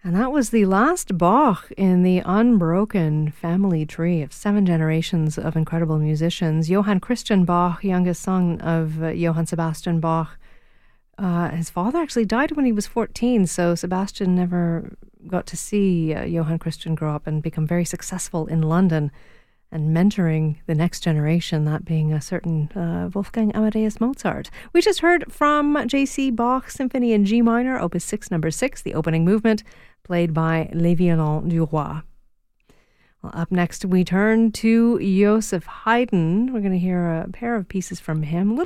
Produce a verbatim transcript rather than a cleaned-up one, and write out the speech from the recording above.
And that was the last Bach in the unbroken family tree of seven generations of incredible musicians. Johann Christian Bach, youngest son of uh, Johann Sebastian Bach. Uh, his father actually died when he was fourteen, so Sebastian never got to see uh, Johann Christian grow up and become very successful in London and mentoring the next generation, that being a certain uh, Wolfgang Amadeus Mozart. We just heard from J C Bach Symphony in G minor, Opus six, number six, the opening movement, played by Les Violons du Roi. Well, up next, we turn to Joseph Haydn. We're going to hear a pair of pieces from him. A little